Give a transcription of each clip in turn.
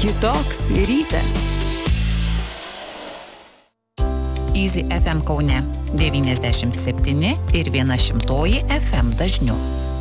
Kitoks rytas. Easy FM Kaune 97 ir 100 FM dažniu.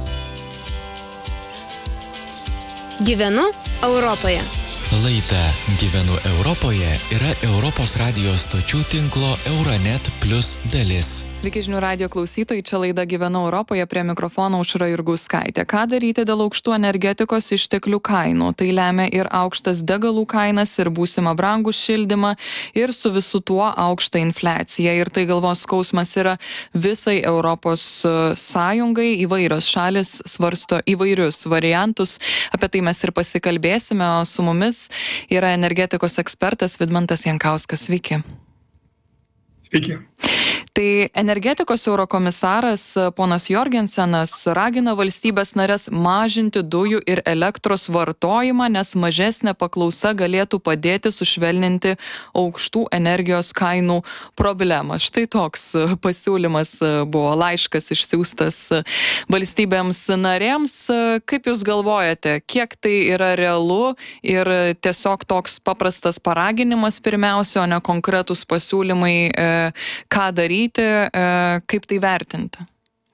Gyvenu Europoje. Laida Gyvenu Europoje yra Europos radijos stočių tinklo Euronet Plus dalis. Sveiki žinių radijo klausytojai, čia laida Gyvenu Europoje, prie mikrofono Aušra Jurgauskaitė. Ką daryti dėl aukštų energetikos išteklių kainų? Tai lemia ir aukštas degalų kainas, ir būsimą brangų šildymą, ir su visu tuo aukštą infliaciją. Ir tai galvos skausmas yra visai Europos Sąjungai. Įvairios šalis svarsto įvairius variantus. Apie tai mes ir pasikalbėsime, o su mumis yra energetikos ekspertas Vidmantas Jankauskas. Sveiki. Sveiki. Tai energetikos eurokomisaras ponas Jorgensenas ragina valstybės narės mažinti dujų ir elektros vartojimą, nes mažesnė paklausa galėtų padėti sušvelninti aukštų energijos kainų problemą. Štai toks pasiūlymas buvo, laiškas išsiųstas valstybėms narėms. Kaip Jūs galvojate, kiek tai yra realu ir tiesiog toks paprastas paraginimas pirmiausia, o ne konkretūs pasiūlymai, ką daryti? Kaip tai vertinti?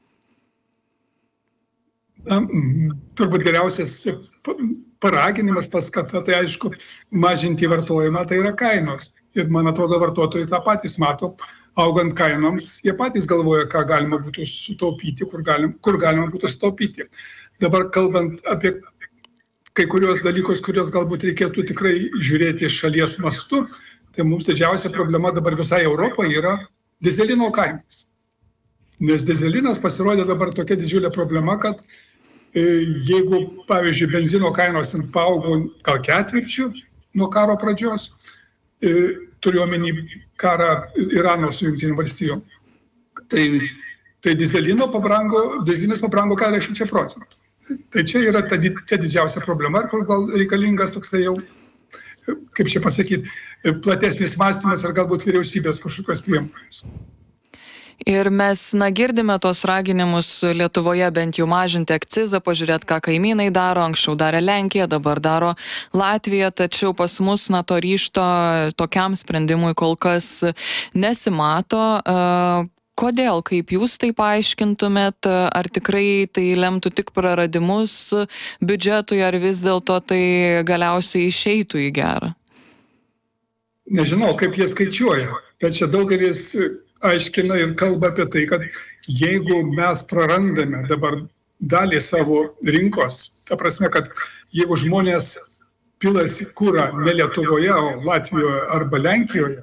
Turbūt geriausias paraginimas, paskata, tai aišku, mažinti vartojimą, tai yra kainos. Ir man atrodo, vartotojai tą patys mato, augant kainoms, jie patys galvoja, ką galima būtų sutaupyti, kur galima būtų sutaupyti. Dabar kalbant apie kai kurios dalykus, kurios galbūt reikėtų tikrai žiūrėti šalies mastu, tai mums didžiausia problema dabar visai Europoje yra dizelino kainos. Nes dizelinas pasirodė dabar tokia didžiulė problema, kad jeigu, pavyzdžiui, benzino kainos paaugo gal ketvirčiu nuo karo pradžios, turiu omeny karą Irano su Jungtinių valstijų, tai dizelinas pabrango 40%. Tai čia yra čia didžiausia problema, ir kur gal reikalingas toksai jau, kaip čia pasakyti, platesnis mąstymas ar galbūt vyriausybės kažkokios priemonės. Ir mes girdime tos raginimus Lietuvoje bent jau mažinti akcizą, pažiūrėti, ką kaimynai daro, anksčiau darė Lenkija, dabar daro Latvija, tačiau pas mus to ryžto tokiam sprendimui kol kas nesimato. Kodėl, kaip Jūs tai paaiškintumėt, ar tikrai tai lemtų tik praradimus biudžetui, ar vis dėlto tai galiausiai išeitų į gerą? Nežinau, kaip jie skaičiuoja, bet čia daugelis aiškina ir kalba apie tai, kad jeigu mes prarandame dabar dalį savo rinkos, ta prasme, kad jeigu žmonės pilasi kurą ne Lietuvoje, o Latvijoje arba Lenkijoje,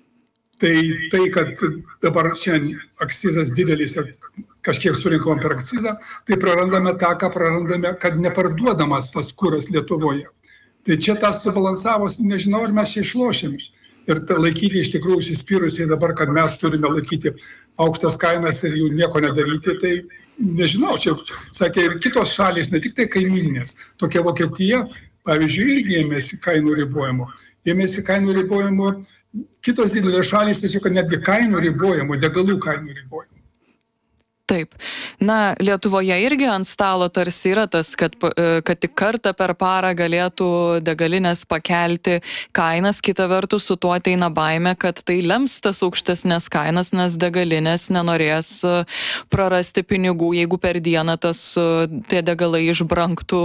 tai, kad dabar šiandien akcizas didelis ir kažkiek surinkom per akcizą, tai prarandame tą, ką prarandame, kad neparduodamas tas kuras Lietuvoje. Tai čia tas subalansavos, nežinau, ar mes čia išlošėme. Ir laikyti iš tikrųjų įsispyrusiai dabar, kad mes turime laikyti aukštas kainas ir jų nieko nedaryti, tai nežinau, čia sakė ir kitos šalys, ne tik tai kaimyninės. Tokia Vokietija, pavyzdžiui, irgi ėmėsi kainų ribojimo. Kitos didelės šalys tiesiog netgi kainų ribojimo, degalų kainų ribojimo. Taip. Lietuvoje irgi ant stalo tarsi yra tas, kad tik kartą per parą galėtų degalinės pakelti kainas, kita vertus su tuo ateina baimė, kad tai lems tas aukštesnės kainas, nes degalinės nenorės prarasti pinigų, jeigu per dieną tie degalai išbrangtų